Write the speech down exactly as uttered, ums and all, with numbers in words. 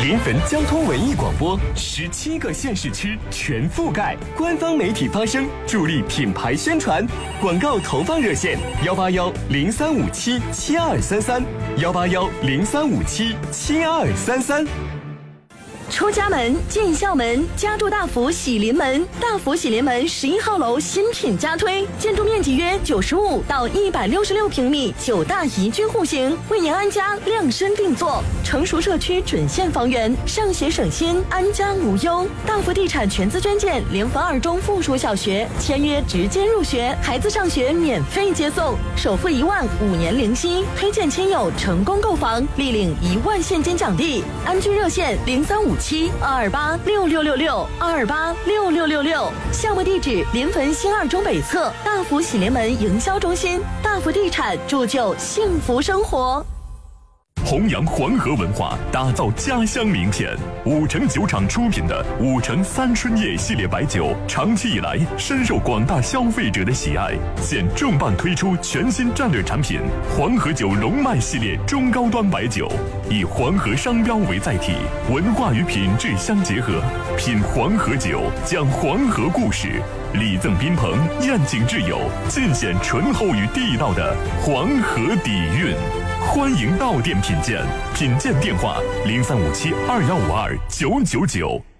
临汾交通文艺广播，十七个县市区全覆盖，官方媒体发声，助力品牌宣传。广告投放热线：幺八幺零三五七七二三三，幺八幺零三五七七二三三。 出家门进校门，家住大福喜临门。大福喜临门十一号楼新品加推，建筑面积约九十五到一百六十六平米，九大宜居户型，为您安家量身定做。成熟社区准现房源，上学省心，安家无忧。大福地产全资捐建联防二中附属小学，签约直接入学，孩子上学免费接送，首付一万，五年零息。推荐亲友成功购房，立领一万现金奖励。安居热线零三五七二二八六六六六二二八六六六六，项目地址临汾新二中北侧大福喜临门营销中心。大福地产铸就幸福生活。 弘扬黄河文化，打造家乡名片。五城酒厂出品的五城三春夜系列白酒，长期以来深受广大消费者的喜爱。现重磅推出全新战略产品黄河酒龙脉系列中高端白酒，以黄河商标为载体，文化与品质相结合。品黄河酒，讲黄河故事，礼赠宾朋，宴请挚友，尽显醇厚与地道的黄河底蕴。欢迎到店品鉴，品鉴电话零三五七二幺五二九九九。